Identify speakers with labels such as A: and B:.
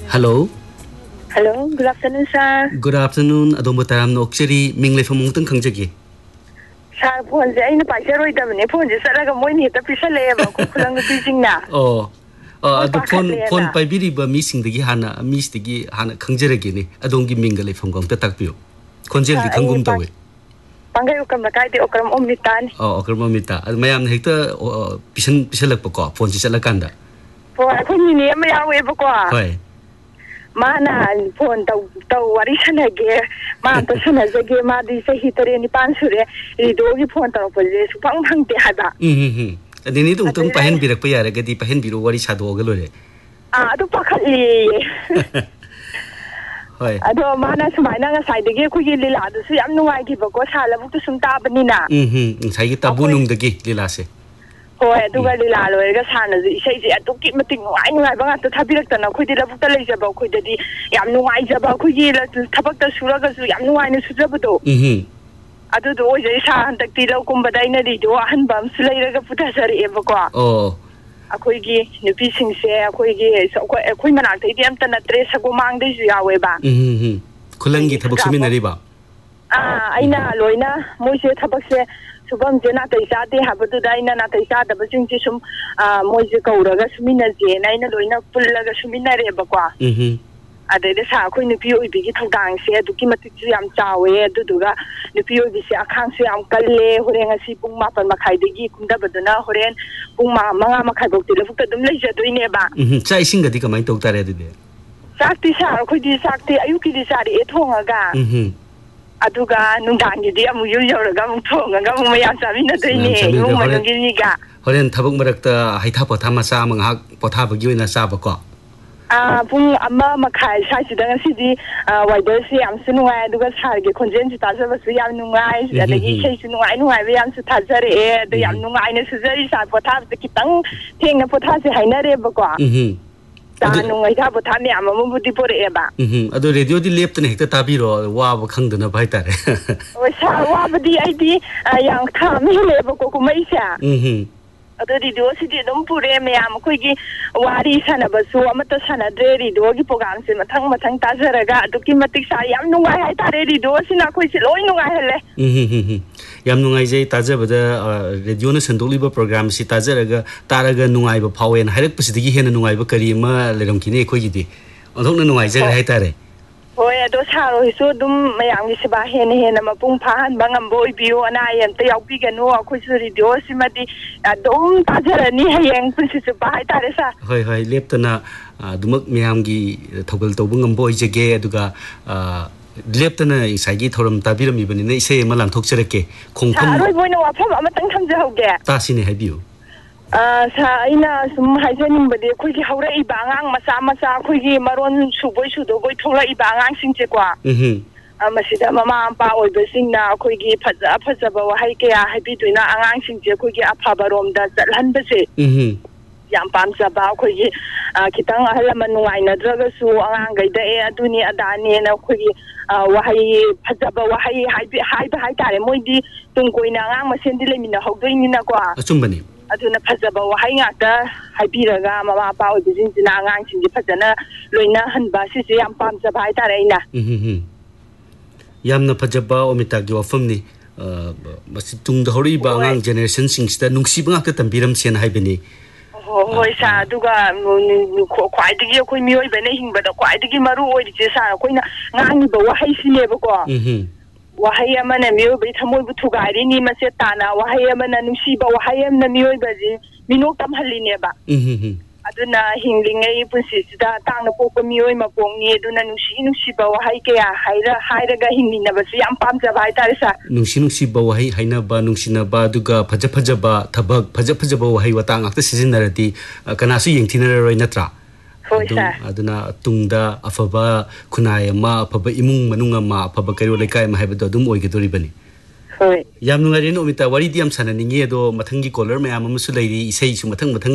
A: Hello.
B: Hello, good afternoon, sir.
A: Good afternoon. Adom bataram nokseri mingle famung tang kangjagi.
B: Sir, phone je aina paisa roi da ne phone je sala ga moi ni ta pisale ba ko khulang pi jing na.
A: Oh. Adu phone pai biri ba mi sing dagi hana mi stigi hana khangjere ni adom gi mingle famung ta takpiyo. Konjel gi khangum tawe.
B: Pangai ukam na kai de okram omnitan.
A: Oh, okram omnita. Ad mayam hekta pisalak pa ko phone si salakanda.
B: Phone ko ni ma yawe ba ko.
A: Hoi.
B: Mana phone tau wari sanage ma to sanage ma di se hitare ni pan sure ri do gi phone tau pa je su pang phang te ha ba.
A: Adini tung tung pahen birak pa yare gadi pahen biru wari sado ga lore.
B: Adu pakhali.
A: Hoi.
B: Ado mana samai na nga sai de ge khu gi lila du su yam nuai gi ba ko sala bu tu sum ta ba ni na.
A: Sai gi tabunung dagi lila se.
B: Hoi, aduga lila loiraga sana ji isai ji aduki mating nuai ba nga ta thabirak ta na khoi de labuk ta leija ba khoi de di yam nuai ja ba khoi gi la thabak ta sura ga su yam nuai na su ja ba do adu do oi je sa han tak ti lo kum ba dai na di do han bam su leiraga puta sari e ba ko akhoi gi nupi sing se akhoi gi akhoi manak tai diam ta na tre sago mang dai ju yawe ba
A: khulang gi thabak sumin ari ba
B: aina loina moi se thabak se subam jena tai sa te ha badu dai na tai sa da bajing ji sum moi je kauraga sumina je na ina loina pullaga sumina re ba kwa ade de sa khoi nupi oi bi gi thogdang se aduki matik ju yam chawe aduduga nupi oi bi se akhang se am kalle horenga si pung ma pan makhai de gi kumda baduna horen pung ma manga makhai bok te lafuk ta dum leija doine ba
A: chai singa di kamai tok tare de
B: sakti sa khoi di sakti ayuki di sa ri e thonga ga aduga nungdang gi di amu yu yoraga mu thonga ga mu mayam samina doine mu manung gi ni ga
A: horen thabuk marakta haitha potha ma sa mangha potha bagi oina sa ba ko
B: pung amma makhai sai sida ngasi di weather si am su nuai aduga sar gi khonjen ji ta sa ba su yam nungai adagi sei su nuai be yam su thajare e de yam nungai ne su jari sa potha de kitang theng na potha se hainare ba ko ta nungai tha potha me am mu budi pore e ba
A: ado radio di lep tane hekta tabiro wa ba khangdana bai tare
B: o sa wa ba di ai di yang tha me le ba ko ko mai sa ado radio si di dum pure me am khoi gi wari sana ba su amata sana de radio gi program se mathang ta jaraga adu ki matik sa yam nungai hai tare radio sina khoi si loi nungai hele
A: yam nungai jai tajabada radio na sandoli ba program si tajaraga taraga nungai ba phawen hairak pasidi gi hena nungai ba kari ma leram kini khoi gi di onthok na nungai jai hai tare
B: hoi ado saro hisu dum mayam gi siba hena mapung phan bangam boy biu ana yan te yaw pi ganu khoi su radio simadi dum tajarani hayeng punsi su ba hai tare sa
A: hoi leptana dumak mayam gi thogal tobungam boy jege aduga leptana isai gi thoram tabirami bani ne isai ma lam thokchereke khongkham
B: roi boina wafam amatang thamja hoge
A: ta sine habiu
B: sa ina sum haijaning bade khoi gi haura i bangang masa khoi gi maron suboi sudo boi thola i bangang sing che kwa masida mama ampa oi besing na khoi gi phaja ba wahai ke ya happy tuina angang sing che khoi gi apha barom da jalhan ba se yam pam sa ba khoi gi kitang ahla manuai na draga su angang gai da e aduni adani na khoi gi wahai phaja ba wahai hai tare moi di tung koina angang masen di lemina hogdoi ni na kwa
A: achumbani
B: aduna phajaba wahai ngata haibiraga mama pa oi bijin jina angang sing ji phajana loina hanba si si yam pam sa bai tare ina
A: yamna phajaba omita gi wafam ni masi tung da hori ba angang generation sing sta nungsi ba ngata tambiram sen haibani
B: hoi sa duga khwai digi khoi mioi bane hingba da khwai digi maru oi ji sa khoina ngangi ba wahai sine ba ko wahai amana mioi bai thamoi bu thugari ni mase tana wahai amana nusi ba wahai amna mioi ba ji minok tam haline ba aduna hinglingai punsi sida tangna pokpa mioi ma pongni aduna nusi ba wahai ke ya haira ga hingina ba su yam pam ja bai tare sa
A: nusi ba wahai haina ba nungsina ba duga phaja ba thabak phaja ba wahai watang akta sizinarati kana su yengthina roi natra aduna tungda afaba khunai ma afaba imung manunga ma afaba kairo lekai ma haibado dum oigedori bani
B: hoi
A: yam nungai ren omita wari diam sananingi ado mathangi caller mayam amsu leiri isei su mathang